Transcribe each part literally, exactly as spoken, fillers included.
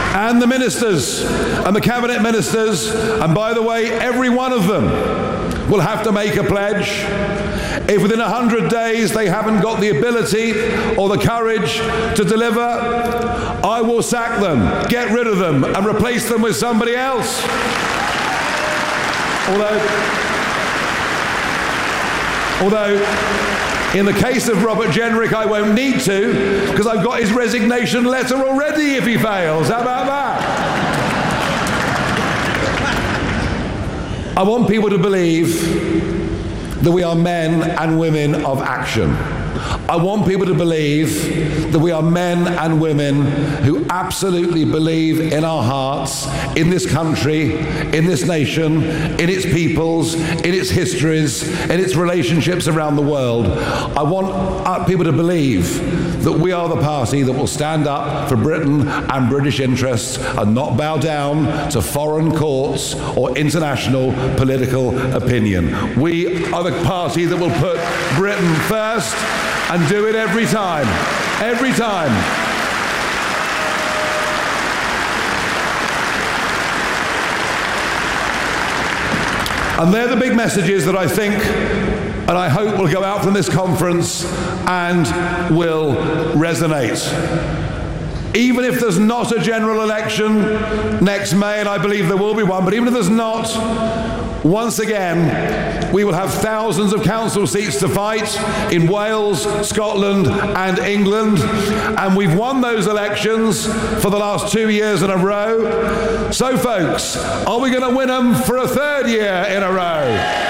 and the ministers and the cabinet ministers, and by the way, every one of them will have to make a pledge. If within one hundred days they haven't got the ability or the courage to deliver, I will sack them, get rid of them, and replace them with somebody else. Although, although in the case of Robert Jenrick, I won't need to, because I've got his resignation letter already if he fails. How about that? I want people to believe that we are men and women of action. I want people to believe that we are men and women who absolutely believe in our hearts, in this country, in this nation, in its peoples, in its histories, in its relationships around the world. I want people to believe that we are the party that will stand up for Britain and British interests and not bow down to foreign courts or international political opinion. We are the party that will put Britain first and do it every time. Every time. And they're the big messages that I think and I hope will go out from this conference and will resonate. Even if there's not a general election next May, and I believe there will be one, but even if there's not, once again, we will have thousands of council seats to fight in Wales, Scotland, and England. And we've won those elections for the last two years in a row. So, folks, are we going to win them for a third year in a row?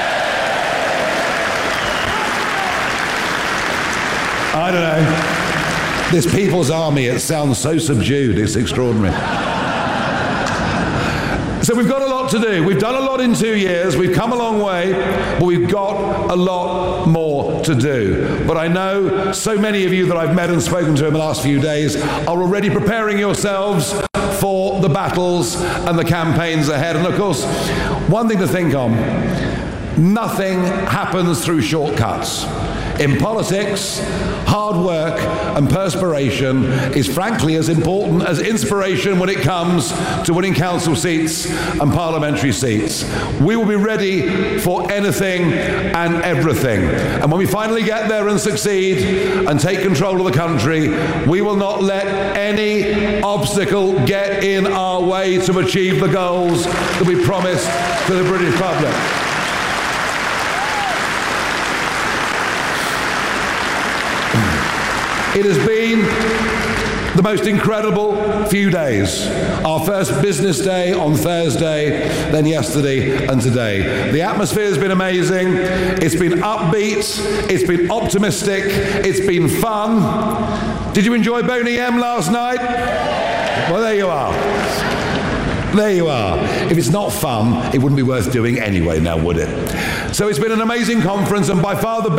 I don't know. This People's Army, it sounds so subdued, it's extraordinary. So we've got a lot to do. We've done a lot in two years. We've come a long way, but we've got a lot more to do. But I know so many of you that I've met and spoken to in the last few days are already preparing yourselves for the battles and the campaigns ahead. And of course, one thing to think on, nothing happens through shortcuts. In politics, hard work and perspiration is frankly as important as inspiration when it comes to winning council seats and parliamentary seats. We will be ready for anything and everything. And when we finally get there and succeed and take control of the country, we will not let any obstacle get in our way to achieve the goals that we promised to the British public. It has been the most incredible few days. Our first business day on Thursday, then yesterday and today. The atmosphere has been amazing. It's been upbeat. It's been optimistic. It's been fun. Did you enjoy Boney M last night? Well, there you are. There you are. If it's not fun, it wouldn't be worth doing anyway now, would it? So it's been an amazing conference, and by far the best